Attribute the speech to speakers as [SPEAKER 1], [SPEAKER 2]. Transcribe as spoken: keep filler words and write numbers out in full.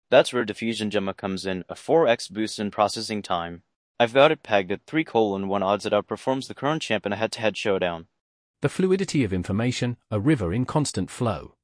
[SPEAKER 1] That's where Diffusion Gemma comes in, a four x boost in processing time. I've got it pegged at three colon one odds it outperforms the current champ in a head-to-head showdown.
[SPEAKER 2] The fluidity of information, a river in constant flow.